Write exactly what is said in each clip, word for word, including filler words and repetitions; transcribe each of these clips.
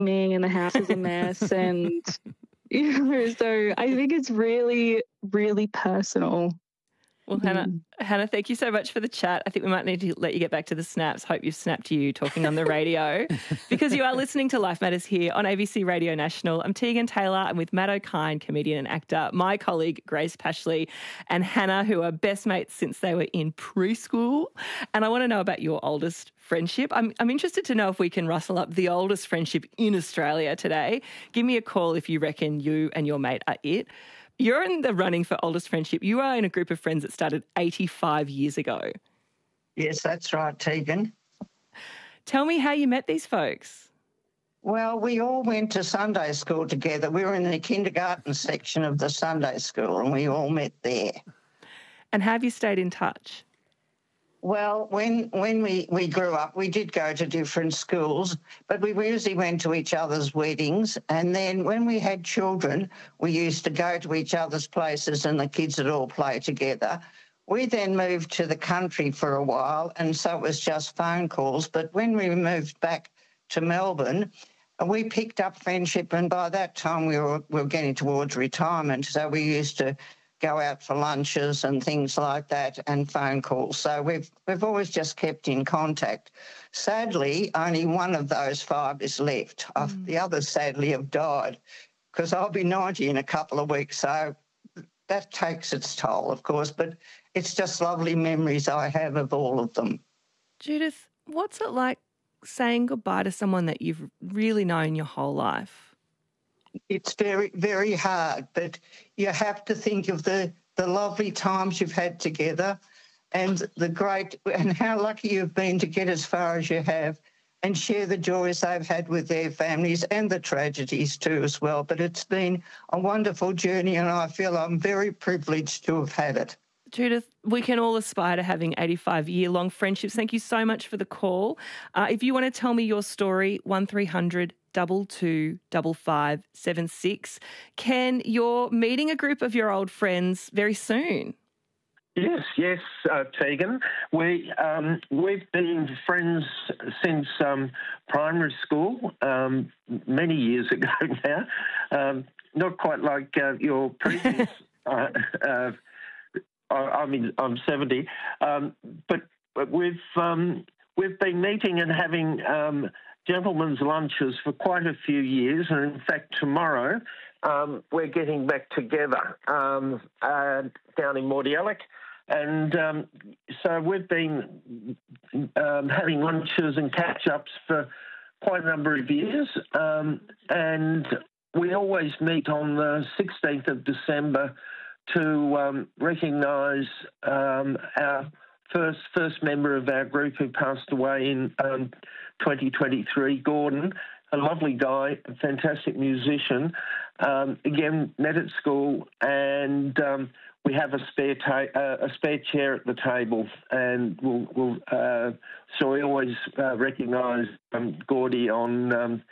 me and the house is a mess. And, you know, so I think it's really, really personal. Well, Hannah, mm. Hannah, thank you so much for the chat. I think we might need to let you get back to the snaps. Hope you've snapped you talking on the radio because you are listening to Life Matters here on A B C Radio National. I'm Tegan Taylor. I'm with Matt O'Kine, comedian and actor, my colleague Grace Pashley and Hannah, who are best mates since they were in preschool. And I want to know about your oldest friendship. I'm, I'm interested to know if we can rustle up the oldest friendship in Australia today. Give me a call if you reckon you and your mate are it. You're in the running for oldest friendship. You are in a group of friends that started eighty-five years ago. Yes, that's right, Tegan. Tell me how you met these folks. Well, we all went to Sunday school together. We were in the kindergarten section of the Sunday school and we all met there. And have you stayed in touch? Well, when when we, we grew up, we did go to different schools, but we usually went to each other's weddings. And then when we had children, we used to go to each other's places and the kids would all play together. We then moved to the country for a while, and so it was just phone calls. But when we moved back to Melbourne, we picked up friendship, and by that time we were, we were getting towards retirement, so we used to go out for lunches and things like that and phone calls. So we've we've always just kept in contact. Sadly, only one of those five is left. Mm. Uh, the others sadly have died because I'll be ninety in a couple of weeks. So that takes its toll, of course, but it's just lovely memories I have of all of them. Judith, what's it like saying goodbye to someone that you've really known your whole life? It's very, very hard, but you have to think of the, the lovely times you've had together and the great and how lucky you've been to get as far as you have and share the joys they've had with their families and the tragedies too as well. But it's been a wonderful journey and I feel I'm very privileged to have had it. Judith, we can all aspire to having eighty-five-year-long friendships. Thank you so much for the call. Uh, if you want to tell me your story, one three hundred double two double five seven six. Ken, you're meeting a group of your old friends very soon. Yes, yes, uh, Tegan. We, um, we've been friends since um, primary school, um, many years ago now. Um, not quite like uh, your previous... uh, uh, I mean, I'm seventy, um, but, but we've um, we've been meeting and having um, gentlemen's lunches for quite a few years, and in fact, tomorrow um, we're getting back together um, uh, down in Mordialloc, and um, so we've been um, having lunches and catch-ups for quite a number of years, um, and we always meet on the sixteenth of December to um, recognise um, our first first member of our group who passed away in um, twenty twenty-three, Gordon, a lovely guy, a fantastic musician. Um, again, met at school, and um, we have a spare ta- uh, a spare chair at the table, and we'll, we'll uh, so we always uh, recognise um, Gordy on um,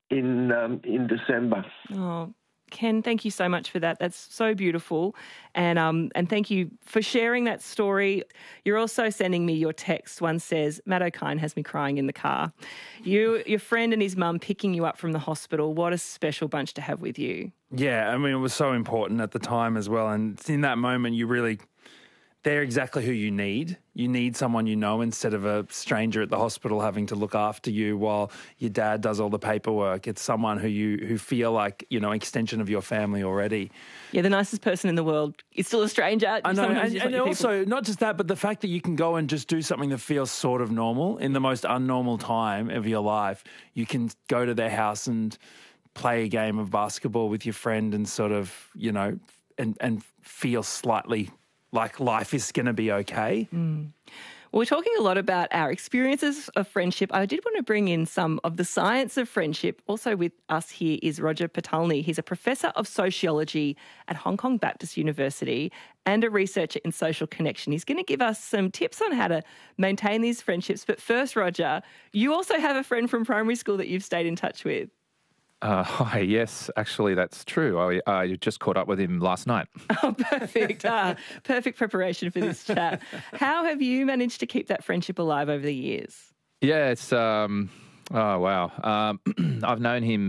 in um, in December. Oh. Ken, thank you so much for that. That's so beautiful. And um, and thank you for sharing that story. You're also sending me your text. One says, Matt O'Kine has me crying in the car. You, your friend and his mum picking you up from the hospital. What a special bunch to have with you. Yeah, I mean, it was so important at the time as well. And in that moment, you really... they're exactly who you need. You need someone you know instead of a stranger at the hospital having to look after you while your dad does all the paperwork. It's someone who you who feel like, you know, extension of your family already. Yeah, the nicest person in the world is still a stranger. I know, and, and also not just that, but the fact that you can go and just do something that feels sort of normal in the most unnormal time of your life. You can go to their house and play a game of basketball with your friend and sort of, you know, and, and feel slightly like life is going to be okay. Mm. Well, we're talking a lot about our experiences of friendship. I did want to bring in some of the science of friendship. Also with us here is Roger Patalny. He's a professor of sociology at Hong Kong Baptist University and a researcher in social connection. He's going to give us some tips on how to maintain these friendships. But first, Roger, you also have a friend from primary school that you've stayed in touch with. Uh, hi, yes, actually that's true. I, I just caught up with him last night. Oh, perfect. ah, perfect preparation for this chat. How have you managed to keep that friendship alive over the years? Yeah, it's um, Oh, wow. Um, I've known him